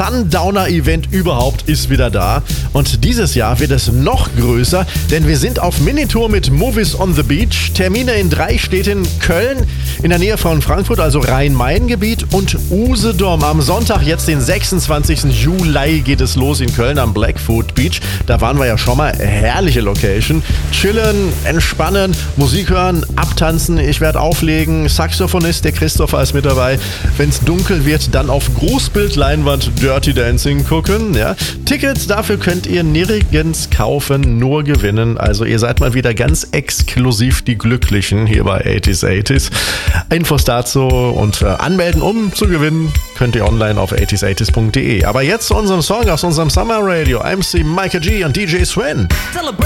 Sundowner-Event überhaupt ist wieder da. Und dieses Jahr wird es noch größer, denn wir sind auf Minitour mit Movies on the Beach. Termine in 3 Städten: Köln, in der Nähe von Frankfurt, also Rhein-Main-Gebiet, und Usedom. Am Sonntag, jetzt den 26. Juli, geht es los in Köln am Blackfoot Beach. Da waren wir ja schon mal. Herrliche Location. Chillen, entspannen, Musik hören, abtanzen. Ich werde auflegen. Saxophonist, der Christopher, ist mit dabei. Wenn es dunkel wird, dann auf Großbildleinwand Dirty Dancing gucken. Ja. Tickets dafür könnt ihr nirgends kaufen, nur gewinnen. Also ihr seid mal wieder ganz exklusiv die Glücklichen hier bei 80s. Infos dazu und anmelden, um zu gewinnen, könnt ihr online auf 80s80s.de. Aber jetzt zu unserem Song aus unserem Summer Radio. MC Micah G und DJ Sven.